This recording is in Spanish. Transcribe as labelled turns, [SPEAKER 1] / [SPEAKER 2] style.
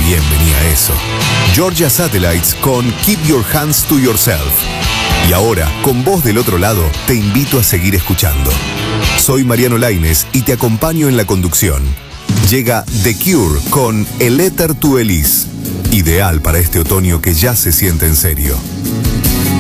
[SPEAKER 1] bien venía eso. Georgia Satellites con Keep Your Hands to Yourself. Y ahora, con vos del otro lado, te invito a seguir escuchando. Soy Mariano Lainez y te acompaño en la conducción. Llega The Cure con El Éter tu Elise. Ideal para este otoño que ya se siente en serio.